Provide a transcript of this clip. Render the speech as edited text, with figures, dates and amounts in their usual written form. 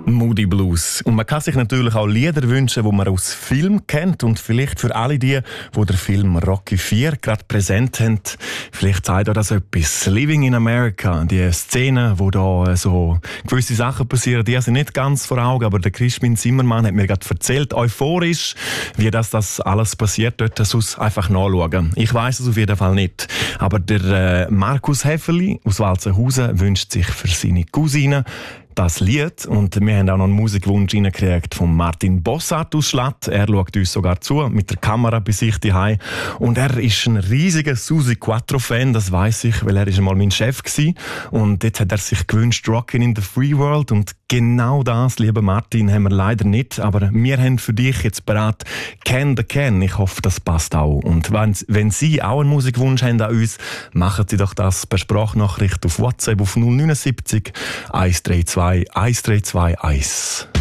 Moody Blues. Und man kann sich natürlich auch Lieder wünschen, die man aus Film kennt. Und vielleicht für alle die den Film Rocky IV gerade präsent haben, vielleicht sagt auch das etwas. Living in America, die Szene, wo da so gewisse Sachen passieren, die sind nicht ganz vor Augen, aber der Crispin Zimmermann hat mir gerade erzählt, euphorisch, wie das alles passiert dort, sonst einfach nachschauen. Ich weiss es auf jeden Fall nicht. Aber der Markus Häferli aus Walzenhausen wünscht sich für seine Cousine das Lied. Und wir haben auch noch einen Musikwunsch reingekriegt von Martin Bossart aus Schlatt. Er schaut uns sogar zu, mit der Kamera bei sich daheim. Und er ist ein riesiger Susi Quattro-Fan, das weiss ich, weil er ist einmal mein Chef war. Und dort hat er sich gewünscht, Rockin' in the Free World. Und genau das, lieber Martin, haben wir leider nicht. Aber wir haben für dich jetzt bereit Can the Can. Ich hoffe, das passt auch. Und wenn Sie auch einen Musikwunsch haben an uns, machen Sie doch das per Sprachnachricht auf WhatsApp auf 079 132 132 1.